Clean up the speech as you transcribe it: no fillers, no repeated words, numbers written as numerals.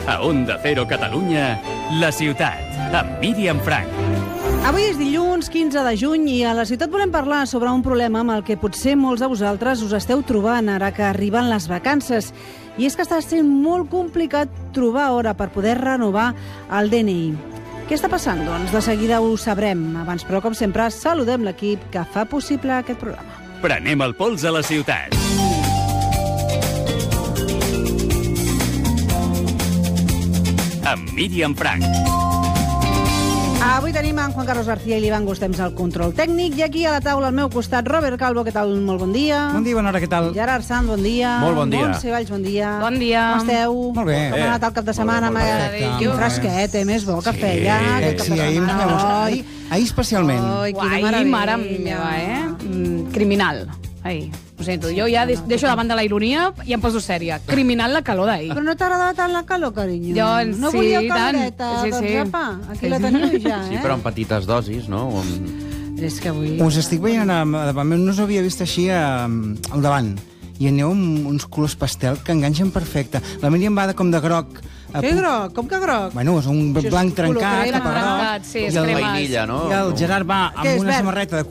A Onda Cero Catalunya, La Ciutat, amb Míriam Frank. Avui és dilluns 15 de juny i a La Ciutat volem parlar sobre un problema amb el que potser molts de vosaltres us esteu trobant ara que arriben les vacances. I és que està sent molt complicat trobar hora per poder renovar el DNI. Què està passant? Doncs de seguida ho sabrem. Abans, però, com sempre, saludem l'equip que fa possible aquest programa. Prenem el pols a la ciutat. Amb Míriam Frank. Avui tenim en Juan Carlos García i l'Ivan Gustems al control tècnic i aquí a la taula al meu costat Robert Calvo, què tal? Molt bon dia. Bon dia, bona hora, què tal? Gerard Sant, bon dia. Molt bon dia. Montse Valls, bon dia. Bon dia. Com esteu? Molt bé. Com ha anat el cap de setmana? Quin fresquet, més bo que feia aquest cap de setmana. Ahir especialment. Ai, quina Guai, meravella. mare meva, Criminal. Ai, ho sento, jo ja deixo davant de la ironia i em poso sèria. Criminal la calor d'ahir. Però no t'agradava tant la calor, carinyo? Doncs no sí, volíeu tant. caloreta? Sí, Doncs sí. apa, aquí la teniu ja, Sí, però en petites dosis, no? És que avui... Us estic veient, no us havia vist així al davant. I aneu amb uns colors pastel que enganxen perfecte. La Míriam va com de groc. Què groc? Com que groc? Bueno, és un Això és blanc color trencat, crema. cap a groc. Trencat, sí, és I el crema. Vainilla, no? I el Gerard va Què és, amb una verd? samarreta de